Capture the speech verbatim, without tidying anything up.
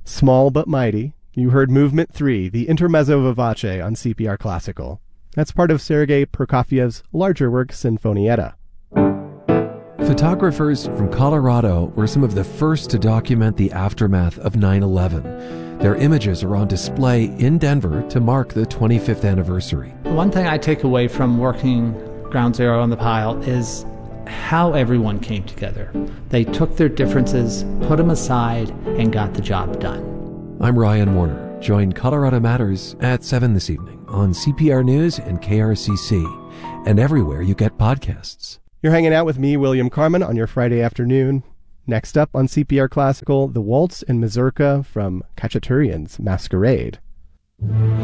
Small but mighty. You heard Movement three, the Intermezzo Vivace on C P R Classical. That's part of Sergei Prokofiev's larger work, Sinfonietta. Photographers from Colorado were some of the first to document the aftermath of nine eleven. Their images are on display in Denver to mark the twenty-fifth anniversary. One thing I take away from working Ground Zero on the Pile is how everyone came together. They took their differences, put them aside, and got the job done. I'm Ryan Warner. Join Colorado Matters at seven this evening on C P R News and K R C C, and everywhere you get podcasts. You're hanging out with me, William Carmen, on your Friday afternoon. Next up on C P R Classical, the Waltz and Mazurka from Khachaturian's Masquerade.